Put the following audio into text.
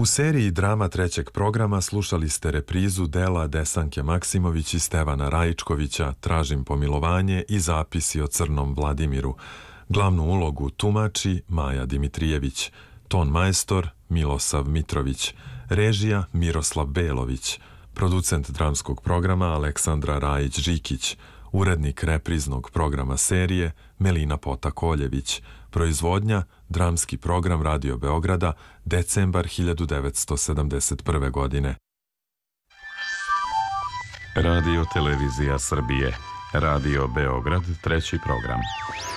U seriji drama trećeg programa slušali ste reprizu dela Desanke Maksimović i Stevana Rajičkovića Tražim pomilovanje i zapisi o Crnom Vladimiru. Glavnu ulogu tumači Maja Dimitrijević, ton majstor Milosav Mitrović, režija Miroslav Belović, producent dramskog programa Aleksandra Rajić-Žikić, urednik repriznog programa serije Melina Pota-Koljević, proizvodnja Dramski program Radio Beograda, decembar 1971. godine. Radio Televizija Srbije, Radio Beograd, treći program.